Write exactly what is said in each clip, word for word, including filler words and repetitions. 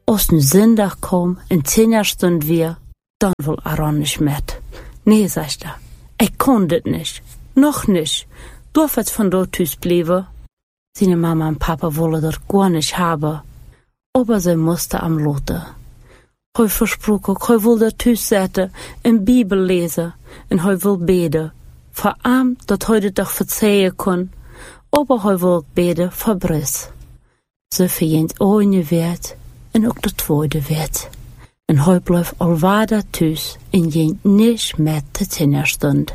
Als nu zondag komt en tien jaar stond weer, dan wil Aaron niet met. Nee, zegt hij. Ik kon dit niet. Nog niet. Durf het vandoor thuis blijven. Zijn mama en papa willen dat gar niet hebben. Aber zij moesten hem laten. Hij versproken, hij wil dat thuis zetten, een Bijbel lezen en hij wil bidden. Voor hem dat hij de dag verzeihen kon, aber hij wil ook bidden voor Bris. Ze verjent ooit werd en ook de tweede werd. En hij bleef alwaar thuis en ging niet met de tienerstond.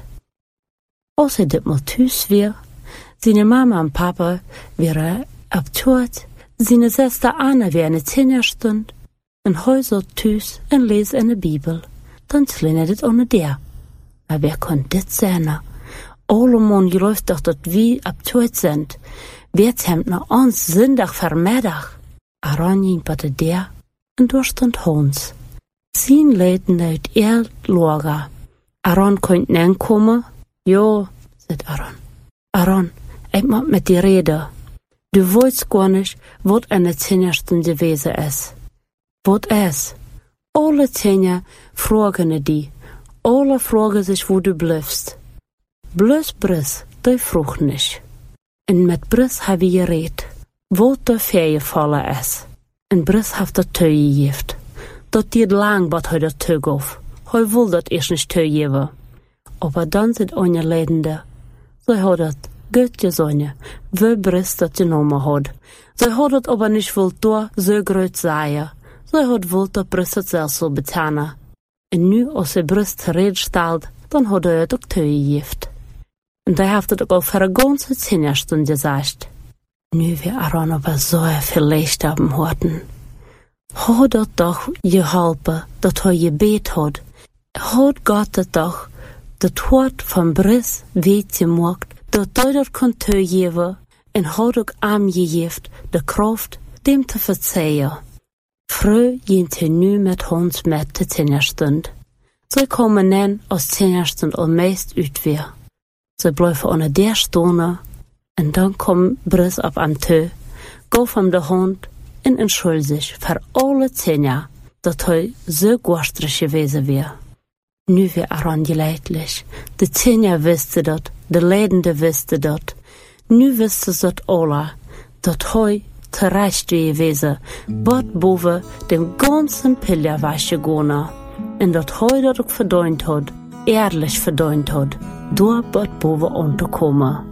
Als hij dit maar thuis weer, zijn mama en papa weer op toert, zijn zuster Anna weer in de tienerstond, en hij zat thuis en leest in de Bijbel. Dan slingert het onder der. Maar wer kon dit zijn? Allemaal gelooft toch dat we op toert zijn. Werd hem naar ons zondag vermiddag. Aaron ging bij de deur en daar stond Hans. Zijn leiden uit heel lager. Aaron kon niet komen. Jo, zei Aaron. Aaron, ik moet met die reden. Du weet gar niet wat in de tienerstond geweest is. Wat is? Alle tiener vragen die. Alle vragen zich waar du blijft. Blus Bris, die vroeg niet. En met Bris hebben we gereed. Wat de ferie vallen is. En Bris heeft dat toegegeven. Dat duurt lang wat hij dat toegaf. Hij wil dat eerst niet toegeven. Maar dan zit onze leidende. Zij had dat goed gezongen. We Bris dat genomen had. Zij had het aber niet wil door zo groot zijn. Zij had wil dat Bris het zelf zal betalen. En nu als hij Bris terecht stelt, dan had hij het ook toegegeven. En hij heeft het ook al voor een ganze tienerstond gezegd. Nu weer Aaron aber zo veel leest hebben hoorden. Had dat toch geholpen dat hij gebed had. Had God het toch het woord van Bris weet gemaakt dat hij dat kon toegeven en had ook aangegeven de kracht dem te verzeihen. Vroeg ging hij nu met ons met de tienerstond. Zij komen nen als tienerstond al meest uit weer. Zij blijven onder der stonden en dan komt Bris op hem toe, gaf hem de hand en entschuldigt zich voor alle tiener dat hij zo gorstig geweest weer. Nu weer Aaron geleidelijk. De tiener wisten dat, de leidende wisten dat. Nu wisten ze het alle, dat hij terecht geweest wat boven de ganzen pillar was gegaan. En dat hij dat ook verdiend had, eerlijk verdiend had, door wat boven om te komen.